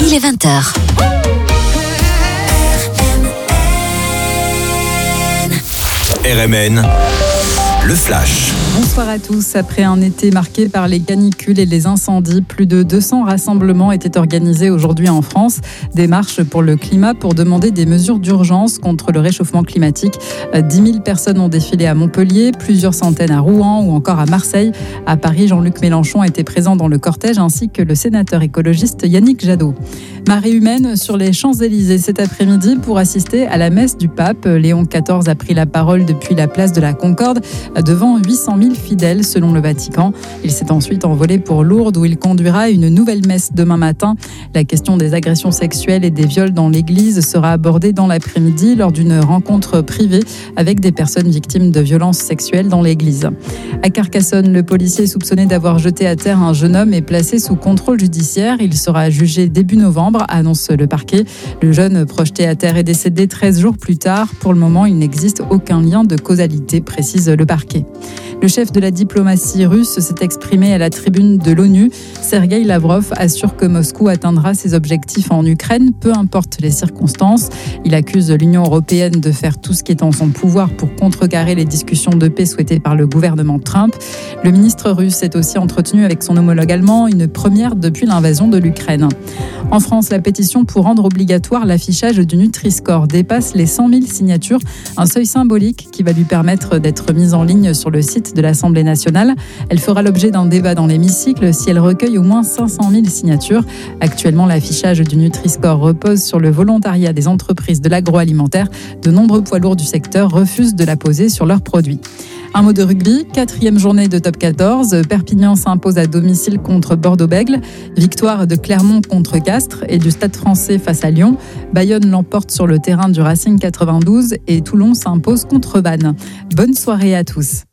il est 20h. RMN, le flash. Bonsoir à tous. Après un été marqué par les canicules et les incendies, plus de 200 rassemblements étaient organisés aujourd'hui en France. Des marches pour le climat pour demander des mesures d'urgence contre le réchauffement climatique. 10 000 personnes ont défilé à Montpellier, plusieurs centaines à Rouen ou encore à Marseille. À Paris, Jean-Luc Mélenchon était présent dans le cortège ainsi que le sénateur écologiste Yannick Jadot. Marée humaine sur les Champs-Élysées cet après-midi pour assister à la messe du pape. Léon XIV a pris la parole depuis la place de la Concorde devant 800 000 fidèles selon le Vatican. Il s'est ensuite envolé pour Lourdes où il conduira une nouvelle messe demain matin. La question des agressions sexuelles et des viols dans l'église sera abordée dans l'après-midi lors d'une rencontre privée avec des personnes victimes de violences sexuelles dans l'église. À Carcassonne, le policier soupçonné d'avoir jeté à terre un jeune homme est placé sous contrôle judiciaire. Il sera jugé début novembre, annonce le parquet. Le jeune projeté à terre est décédé 13 jours plus tard. Pour le moment, il n'existe aucun lien de causalité, précise le parquet. Le chef de la diplomatie russe s'est exprimé à la tribune de l'ONU. Sergueï Lavrov assure que Moscou atteindra ses objectifs en Ukraine, peu importe les circonstances. Il accuse l'Union européenne de faire tout ce qui est en son pouvoir pour contrecarrer les discussions de paix souhaitées par le gouvernement Trump. Le ministre russe s'est aussi entretenu avec son homologue allemand, une première depuis l'invasion de l'Ukraine. En France, la pétition pour rendre obligatoire l'affichage du Nutri-Score dépasse les 100 000 signatures, un seuil symbolique qui va lui permettre d'être mise en ligne sur le site de l'Assemblée nationale. Elle fera l'objet d'un débat dans l'hémicycle si elle recueille au moins 500 000 signatures. Actuellement, l'affichage du Nutri-Score repose sur le volontariat des entreprises de l'agroalimentaire. De nombreux poids lourds du secteur refusent de la poser sur leurs produits. Un mot de rugby, 4e journée de top 14. Perpignan s'impose à domicile contre Bordeaux-Bègles. Victoire de Clermont contre Castres et du Stade Français face à Lyon. Bayonne l'emporte sur le terrain du Racing 92 et Toulon s'impose contre Vannes. Bonne soirée à tous.